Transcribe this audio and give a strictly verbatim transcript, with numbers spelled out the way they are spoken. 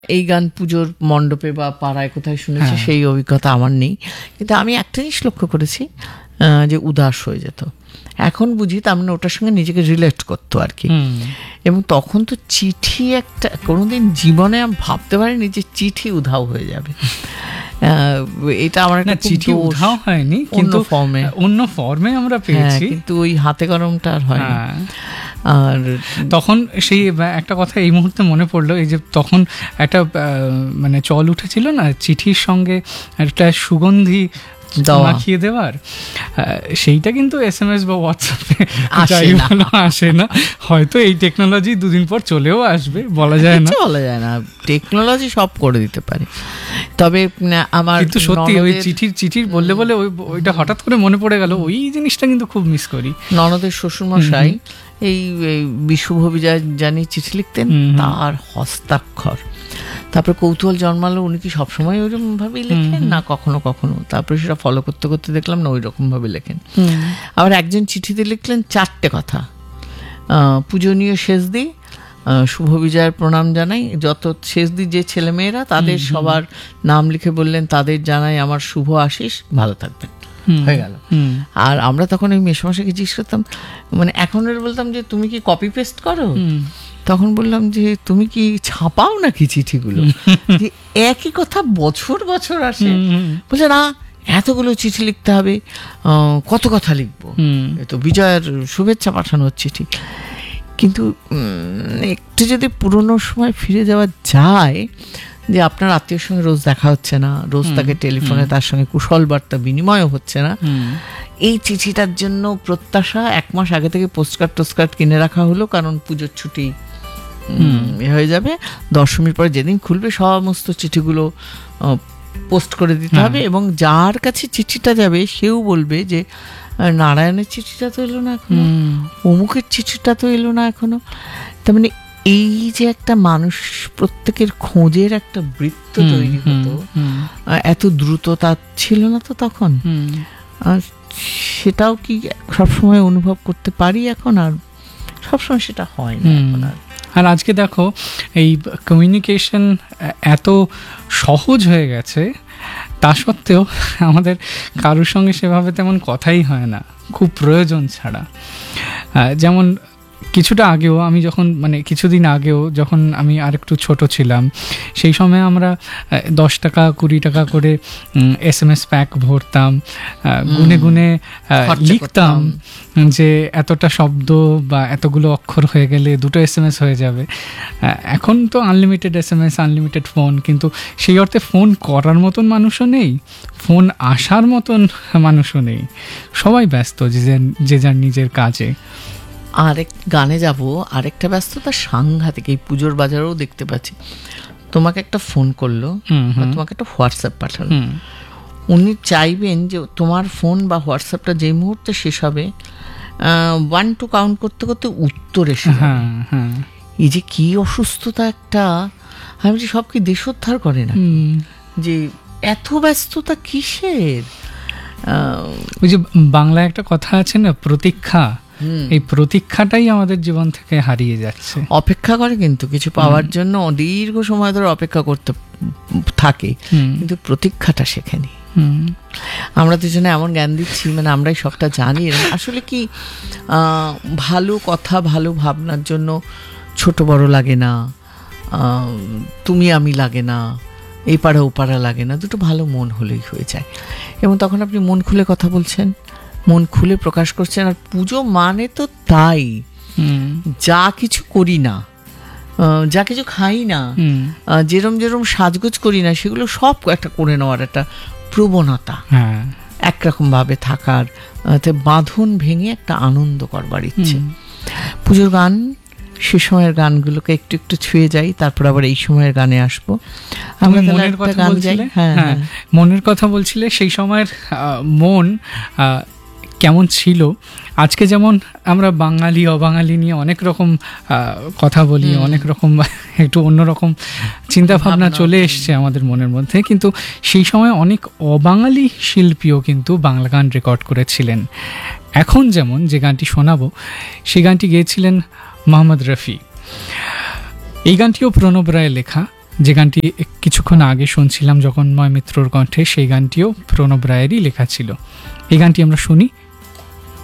এই গান পুজোর মণ্ডপে বা পাড়ায় কোথায় শুনেছি সেই অভিজ্ঞতা আমার নেই, কিন্তু আমি একটা জিনিস লক্ষ্য করেছি যে উদাস হয়ে যেত। এখন বুঝি তার মানে ওটার সঙ্গে নিজেকে রিলেট করতো আর কি। এবং তখন তো চিঠি একটা কোনোদিন জীবনে আমি ভাবতে পারিনি যে চিঠি উধাও হয়ে যাবে। এটা আমার একটা চিঠি উধাও হয়নি, কিন্তু ফর্মে অন্য ফর্মে আমরা পেয়েছি, কিন্তু ওই হাতে কলমটা আর হয় না। আর তখন সেই একটা কথা এই মুহূর্তে মনে পড়লো, এই যে তখন একটা মানে চল উঠেছিল না চিঠির সঙ্গে একটা সুগন্ধি মাখিয়ে দেওয়ার, সেইটা কিন্তু এস এম এস বা হোয়াটসঅ্যাপে আসে না। হয়তো এই টেকনোলজি দুদিন পর চলেও আসবে, বলা যায় না, বলা যায় না, টেকনোলজি সব করে দিতে পারে। তবে আমার কিন্তু সত্যি ওই চিঠির চিঠির বললে বলে ওই ওইটা হঠাৎ করে মনে পড়ে গেল, ওই জিনিসটা কিন্তু খুব মিস করি। ননদের শ্বশুরমশাই এই বিশুভ বিজয় জানি চিঠি লিখতেন, তার হস্তাক্ষর, তারপরে কৌতূহল জন্মালো উনি কি সবসময় ওইরকম ভাবেই লেখেন না কখনো কখনো, তারপরে সেটা ফলো করতে করতে দেখলাম না ওই রকম ভাবে লেখেন। আবার একজন চিঠিতে লিখলেন চারটে কথা, পূজনীয় শেষদি, শুভ বিজয়ের প্রণাম জানাই, যত শেষদি যে ছেলেমেয়েরা তাদের সবার নাম লিখে বললেন তাদের জানাই আমার শুভ আশিস, ভালো থাকবেন, হয়ে গেল। আর আমরা তখন ওই মেসোমশাইকে জিজ্ঞেস করতাম, মানে এখন বলতাম যে তুমি কি কপি পেস্ট করো, তখন বললাম যে তুমি কি ছাপাও নাকি চিঠিগুলো, যে একই কথা বছর বছর আসে। বলছে না, এতগুলো চিঠি লিখতে হবে, কত কথা লিখবো, তো বিজয়ের শুভেচ্ছা পাঠানোর চিঠি। কিন্তু একটু যদি পুরোনো সময় ফিরে যাওয়া যায়, যে আপনার আত্মীয়ের সঙ্গে রোজ দেখা হচ্ছে না, রোজ তাকে টেলিফোনে তার সঙ্গে কুশল বার্তা বিনিময় হচ্ছে না, এই চিঠিটার জন্য প্রত্যাশা, এক মাস আগে থেকে পোস্টকার্ড টোস্টকার্ড কিনে রাখা হলো, কারণ পুজোর ছুটি হয়ে যাবে, দশমীর পরে যেদিন খুলবে সমস্ত চিঠিগুলো পোস্ট করে দিতে হবে, এবং যার কাছে চিঠিটা যাবে সেও বলবে যে নারায়ণের চিঠিটা তো এলো না এখনো, অমুকের চিঠিটা তো এলো না এখনো। তার মানে এই যে একটা মানুষ প্রত্যেকের খোঁজের একটা বৃত্ত তৈরি হতো, এত দ্রুত তা ছিল না তো তখন। আর সেটাও কি সবসময় অনুভব করতে পারি এখন, আর সবসময় সেটা হয় না এখন। আর আর আজকে দেখো এই কমিউনিকেশন এত সহজ হয়ে গেছে, তা সত্ত্বেও আমাদের কারোর সঙ্গে সেভাবে তেমন কথাই হয় না, খুব প্রয়োজন ছাড়া। যেমন কিছুটা আগেও আমি যখন মানে কিছুদিন আগেও যখন আমি আরেকটু ছোট ছিলাম, সেই সময় আমরা দশ টাকা কুড়ি টাকা করে এস এম এস প্যাক ভরতাম, গুনে গুনে লিখতাম যে এতটা শব্দ বা এতগুলো অক্ষর হয়ে গেলে দুটো এস এম এস হয়ে যাবে। এখন তো unlimited S M S, unlimited phone, কিন্তু সেই অর্থে ফোন করার মতন মানুষও নেই, ফোন আসার মতন মানুষও নেই, সবাই ব্যস্ত যে যার নিজের কাজে। আরেক গানে যাব, আরেকটা ব্যস্ততা সাংঘাতিক, এই পুজোর বাজারেও দেখতে পাচ্ছি। তোমাকে একটা ফোন করলো, তোমাকে একটা হোয়াটসঅ্যাপ পাঠালো, উনি চাইবেন যে তোমার ফোন বা হোয়াটসঅ্যাপটা যেই মুহূর্তে শেষ হবে, ওয়ান টু কাউন্ট করতে করতে উত্তর এসে যাবে। এই যে কি অসুস্থতা একটা, আমি বলছি সব কি দেশোদ্ধার করে না, যে এত ব্যস্ততা কিসের। ওই যে বাংলায় একটা কথা আছে না, প্রতীক্ষা, এই প্রতীক্ষাটাই আমাদের জীবন থেকে হারিয়ে যাচ্ছে। অপেক্ষা করে কিন্তু কিছু পাওয়ার জন্য দীর্ঘ সময় ধরে অপেক্ষা করতে থাকে, কিন্তু প্রতীক্ষাটা শেখেনি। আমরা দুজনে এমন জ্ঞান দিচ্ছি, মানে আমরাই সবটা জানি। আসলে কি ভালো কথা ভালো ভাবনার জন্য ছোট বড় লাগে না, তুমি আমি লাগে না, এই পাড়া ও পাড়া লাগে না, দুটো ভালো মন হলেই হয়ে যায়। এবং তখন আপনি মন খুলে কথা বলছেন, মন খুলে প্রকাশ করছেন। আর পুজো মানে তো তাই, যা কিছু করি না, যা কিছু খাই না, যেরম যেরম সাজগোজ করি না, সেগুলো সব একটা করে নেওয়ার একটা প্রবণতা, একরকম ভাবে থাকার, বাঁধন ভেঙে একটা আনন্দ করবার ইচ্ছে। পুজোর গান, সে সময়ের গানগুলোকে একটু একটু ছুঁয়ে যাই, তারপর আবার এই সময়ের গানে আসবো। আমরা মনের কথা বলছিলে, হ্যাঁ মনের কথা বলছিলে, সেই সময়ের মন কেমন ছিল। আজকে যেমন আমরা বাঙালি অবাঙালি নিয়ে অনেক রকম কথা বলি, অনেক রকম একটু অন্যরকম চিন্তাভাবনা চলে এসছে আমাদের মনের মধ্যে, কিন্তু সেই সময় অনেক অবাঙালি শিল্পীও কিন্তু বাংলা গান রেকর্ড করেছিলেন। এখন যেমন যে গানটি শোনাবো, সেই গানটি গেয়েছিলেন মোহাম্মদ রফি। এই গানটিও প্রণব রায়ের লেখা, যে গানটি কিছুক্ষণ আগে শুনছিলাম যখন ময় মিত্রর কণ্ঠে, সেই গানটিও প্রণব রায়েরই লেখা ছিল। এই গানটি আমরা শুনি।